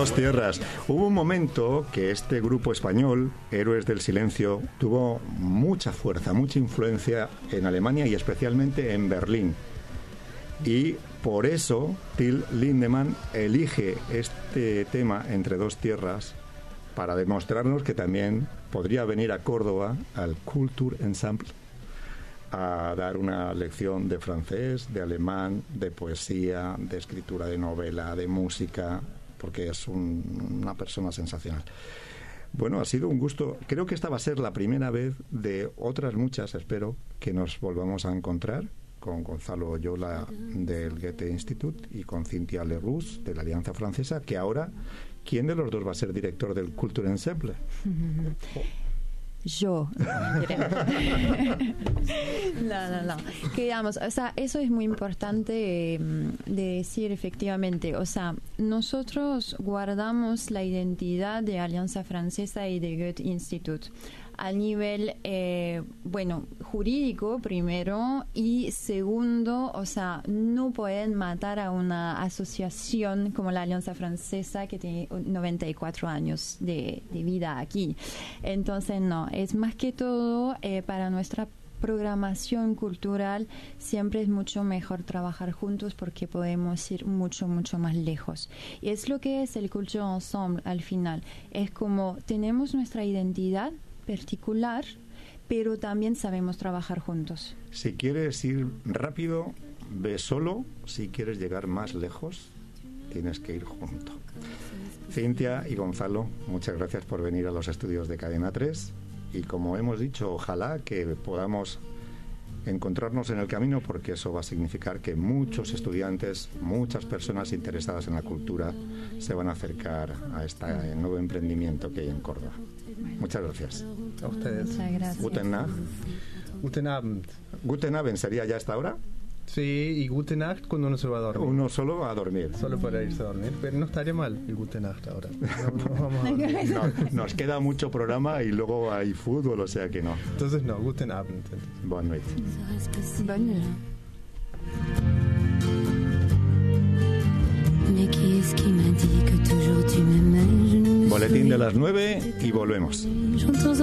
dos tierras. Hubo un momento que este grupo español, Héroes del Silencio, tuvo mucha fuerza, mucha influencia en Alemania y especialmente en Berlín. Y por eso Till Lindemann elige este tema, Entre dos tierras, para demostrarnos que también podría venir a Córdoba al Kulturensemble a dar una lección de francés, de alemán, de poesía, de escritura de novela, de música, porque es una persona sensacional. Bueno, ha sido un gusto. Creo que esta va a ser la primera vez de otras muchas, espero, que nos volvamos a encontrar con Gonzalo Oyola del Goethe Institut y con Cynthia Leroux de la Alianza Francesa, que ahora, ¿quién de los dos va a ser director del Kulturensemble? Yo. No. Que digamos, o sea, eso es muy importante de decir efectivamente. O sea, nosotros guardamos la identidad de Alianza Francesa y de Goethe Institut a nivel, jurídico primero, y segundo, o sea, no pueden matar a una asociación como la Alianza Francesa que tiene 94 años de vida aquí. Entonces, no, es más que todo para nuestra programación cultural siempre es mucho mejor trabajar juntos porque podemos ir mucho más lejos. Y es lo que es el Kulturensemble al final. Es como tenemos nuestra identidad particular, pero también sabemos trabajar juntos. Si quieres ir rápido, ve solo. Si quieres llegar más lejos, tienes que ir junto. Cynthia y Gonzalo, muchas gracias por venir a los estudios de Cadena 3. Y como hemos dicho, ojalá que podamos encontrarnos en el camino, porque eso va a significar que muchos estudiantes, muchas personas interesadas en la cultura se van a acercar a este nuevo emprendimiento que hay en Córdoba. Muchas gracias. A ustedes. Muchas gracias. Guten Nacht. Guten Abend. Guten Abend sería ya hasta ahora. Sí, y Guten Nacht cuando uno se va a dormir. Uno solo va a dormir. Solo para irse a dormir, pero no estaría mal el Guten Nacht ahora. No vamos a dormir. No, nos queda mucho programa y luego hay fútbol, o sea que no. Entonces no, Guten Abend. Bonne nuit. Bonne nuit. Boletín de las 9 y volvemos.